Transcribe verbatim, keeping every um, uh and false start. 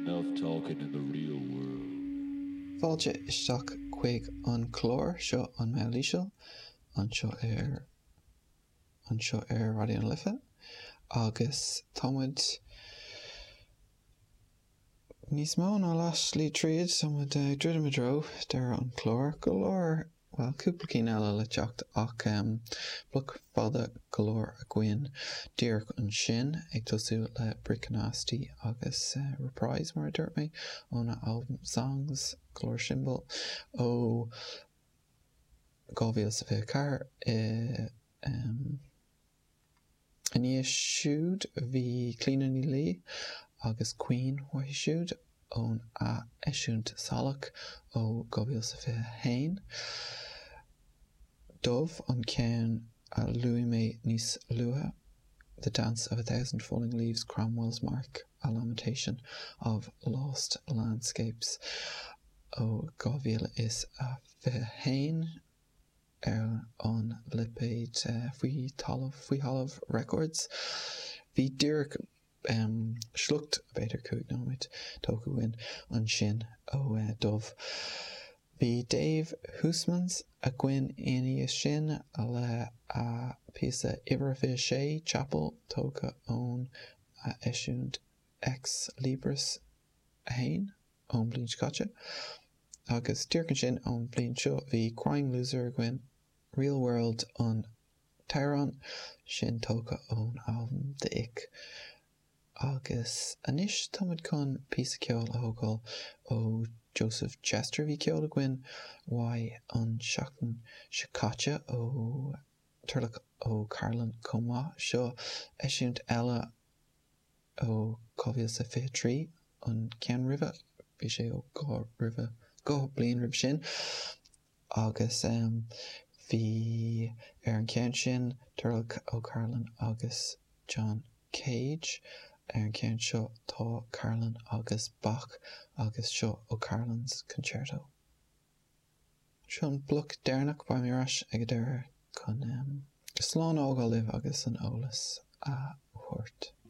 Enough talking in the real world. Fáilte isteach chuig an chlór seo an meilí seo, an seo ar an seo ar Radio an Lifa, agus támuid níos mó ná leaslí tríd támuid uh, druidim a dro dar an chlór go leor, well, cúpla cín eile le teacht ach um, bluk fada go leor a gcuin díreach an sin ag tosú le Brick-an-Asti agus uh, Reprise mar a dúirt mé óna album Songs Glór Symbol ó gábhíal sa bheith car uh, um, aníos siúd bhí Clínan ní Lí agus Queen waithí siúd ón a eisiúnt salach ó gábhíal sa bheith hain. Dove an cén a luí mé níos luatha, The Dance of a Thousand Falling Leaves, Cromwell's Mark, A Lamentation of Lost Landscapes ó gábhíal is a bheith hain ar an lipéid uh, faoi talamh faoi Halamh Records. Bhí díreach um, slucht beidir cúig nóid tógúin an sin ó uh, Dove. Bhí Dave Hoosmans a gcuin aonaí sin a le a píosa Ibrahim sé Chapel tóga ón a eisiúnt Ex Libris a hain ón blin scáte. Agus tíorcan sin ón blin seo bhí Crying Loser a gcuin Real World an Tyron sin tóga ón album The Ick. Agus anis támuid chun píosa ceol a thógáil ó Joseph Chester bhí ceol a gcuin why an seachtain sicáte ó turlach ó Carlin Comá seo eisiúnt eile ó Covíal sa Fiche Trí an cean ribh bhí sé ó gá ribh gá bliain ribh sin agus um, bhí ar an cean sin turlach ó Carlin agus John Cage ar an cean seo tá Carlin agus Bach agus seo ó Carlin's Concerto. Seo an bluk déirnach ba miras ag deir chun um, slán ágáil libh agus an ólas a thuairt.